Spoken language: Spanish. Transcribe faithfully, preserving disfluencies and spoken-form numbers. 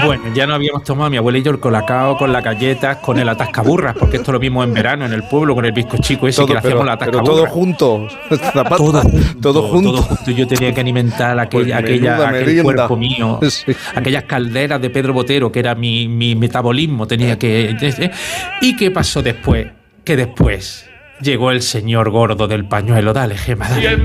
Bueno, ya no habíamos tomado mi abuela y yo el colacao con las galletas, con el atascaburras, porque esto lo vimos en verano en el pueblo con el bizcochico ese todo, que le hacíamos pero, la atascaburra. pero todo junto. Todo junto, todo junto. todo junto. Yo tenía que alimentar aquella, Pues menuda aquella, aquel merienda. cuerpo mío, Sí. aquellas calderas de Pedro Botero, que era mi, mi metabolismo, tenía que... ¿Y qué pasó después? Que después llegó el señor gordo del pañuelo. Dale, Gema, dale.